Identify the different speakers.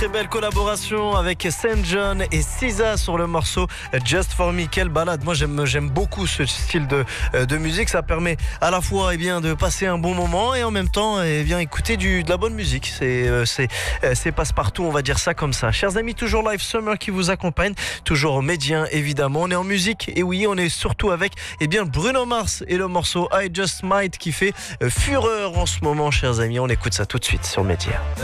Speaker 1: Très belle collaboration avec Saint John et SZA sur le morceau Just For Me. Quelle balade. Moi j'aime beaucoup ce style de musique. Ça permet à la fois de passer un bon moment et en même temps écouter de la bonne musique. C'est passe-partout, on va dire ça comme ça. Chers amis, toujours Live Summer qui vous accompagne, toujours Médien évidemment. On est en musique et oui, on est surtout avec Bruno Mars et le morceau I Just Might qui fait fureur en ce moment, chers amis. On écoute ça tout de suite sur Médien.